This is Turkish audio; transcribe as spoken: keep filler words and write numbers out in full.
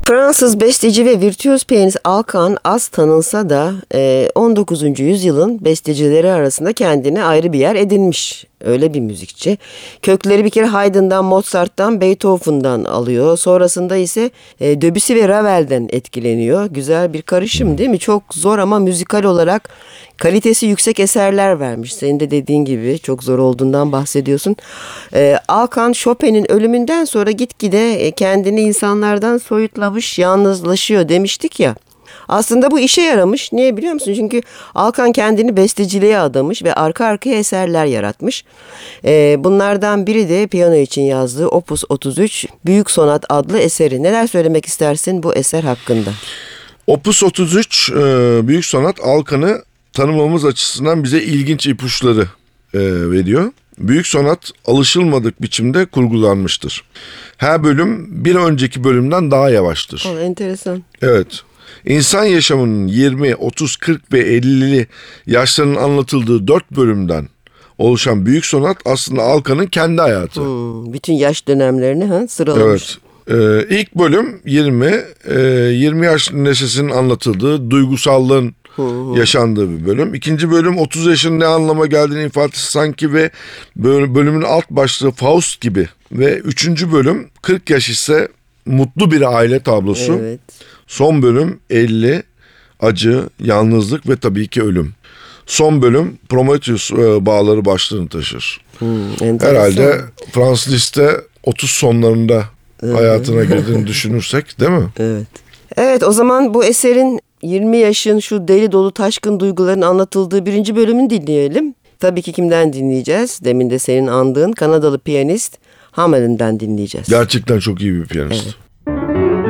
Fransız besteci ve virtüöz piyanist Alkan az tanınsa da on dokuzuncu yüzyılın bestecileri arasında kendine ayrı bir yer edinmiş. Öyle bir müzikçi. Kökleri bir kere Haydn'dan, Mozart'tan, Beethoven'dan alıyor. Sonrasında ise e, Debussy ve Ravel'den etkileniyor. Güzel bir karışım değil mi? Çok zor ama müzikal olarak kalitesi yüksek eserler vermiş. Senin de dediğin gibi çok zor olduğundan bahsediyorsun. E, Alkan Chopin'in ölümünden sonra gitgide kendini insanlardan soyutlamış, yalnızlaşıyor demiştik ya. Aslında bu işe yaramış. Niye biliyor musun? Çünkü Alkan kendini besteciliğe adamış ve arka arkaya eserler yaratmış. Ee, bunlardan biri de piyano için yazdığı Opus otuz üç Büyük Sonat adlı eseri. Neler söylemek istersin bu eser hakkında? Opus otuz üç Büyük Sonat Alkan'ı tanımamız açısından bize ilginç ipuçları e, veriyor. Büyük sonat alışılmadık biçimde kurgulanmıştır. Her bölüm bir önceki bölümden daha yavaştır. O, enteresan. Evet. İnsan yaşamının yirmi, otuz, kırk ve ellili yaşlarının anlatıldığı dört bölümden oluşan büyük sonat aslında Alkan'ın kendi hayatı. Hmm, bütün yaş dönemlerini ha, sıralamış. Evet. Ee, ilk bölüm yirmi, e, yirmi yaş neşesinin anlatıldığı, duygusallığın Hı-hı. yaşandığı bir bölüm. İkinci bölüm otuz yaşın ne anlama geldiğini ifadesi sanki ve bölümün alt başlığı Faust gibi. Ve üçüncü bölüm kırk yaş ise mutlu bir aile tablosu. Evet. Son bölüm elli, acı, yalnızlık ve tabii ki ölüm. Son bölüm Prometheus bağları başlığını taşır. Hmm, Herhalde Franz Liszt'te otuz sonlarında hayatına girdiğini düşünürsek değil mi? Evet. Evet, o zaman bu eserin yirmi yaşın şu deli dolu taşkın duyguların anlatıldığı birinci bölümünü dinleyelim. Tabii ki kimden dinleyeceğiz? Demin de senin andığın Kanadalı piyanist Hamel'den dinleyeceğiz. Gerçekten çok iyi bir piyanist. Evet.